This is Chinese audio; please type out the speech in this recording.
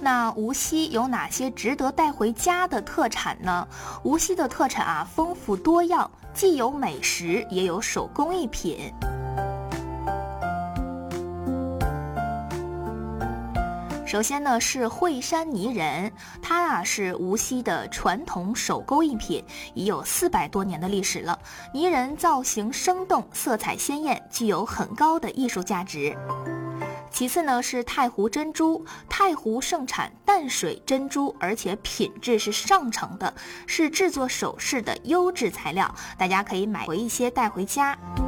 那无锡有哪些值得带回家的特产呢？无锡的特产丰富多样，既有美食，也有手工艺品。首先呢是惠山泥人，它是无锡的传统手工艺品，已有400多年的历史了。泥人造型生动，色彩鲜艳，具有很高的艺术价值。其次呢是太湖珍珠，太湖盛产淡水珍珠，而且品质是上乘的，是制作首饰的优质材料，大家可以买回一些带回家。